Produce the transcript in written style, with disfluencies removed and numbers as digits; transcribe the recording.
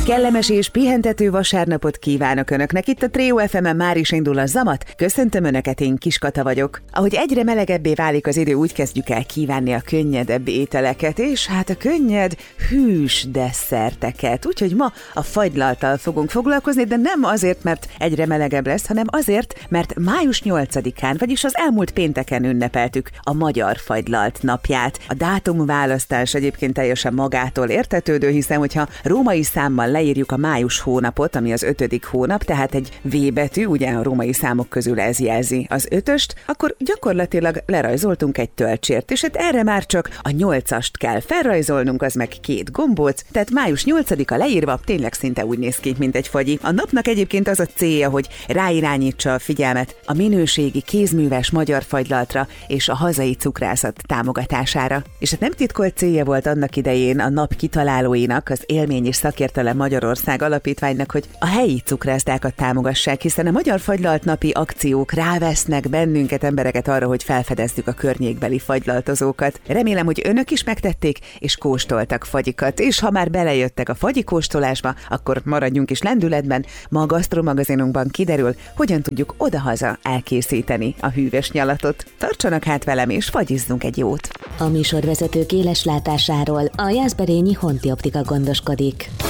Kellemes és pihentető vasárnapot kívánok Önöknek. Itt a Trio FM-en már is indul a zamat. Köszöntöm Önöket, én Kis Kata vagyok. Ahogy egyre melegebbé válik az idő, úgy kezdjük el kívánni a könnyedebb ételeket, és hát a könnyed, hűs desszerteket. Úgyhogy ma a fagylalttal fogunk foglalkozni, de nem azért, mert egyre melegebb lesz, hanem azért, mert május 8-án, vagyis az elmúlt pénteken ünnepeltük a Magyar Fagylalt napját. A dátumválasztás egyébként teljesen magától értetődő, hiszen hogyha római számmal leírjuk a május hónapot, ami az 5. hónap, tehát egy V betű, ugye a római számok közül ez jelzi az 5-öst, akkor gyakorlatilag lerajzoltunk egy töltsért, és hát erre már csak a 8-ast kell felrajzolnunk, az meg 2 gombóc, tehát május 8-a leírva tényleg szinte úgy néz ki, mint egy fagyi. A napnak egyébként az a célja, hogy ráirányítsa a figyelmet a minőségi kézműves magyar fagylaltra és a hazai cukrászat támogatására. És hát nem titkolt célja volt annak idején a nap kitalálóinak, az Élmény és Szakértelem Magyarország Alapítványnak, hogy a helyi cukrászdákat támogassák, hiszen a Magyar Fagylalt napi akciók rávesznek bennünket, embereket arra, hogy felfedezzük a környékbeli fagylaltozókat. Remélem, hogy Önök is megtették, és kóstoltak fagyikat, és ha már belejöttek a fagyi kóstolásba, akkor maradjunk is lendületben. Ma a Gasztromagazinunkban kiderül, hogyan tudjuk odahaza elkészíteni a hűvös nyalatot. Tartsanak hát velem, és fagyizzunk egy jót! A műsorvezetők éles látásáról a Jászberényi Honti Optika gondoskodik.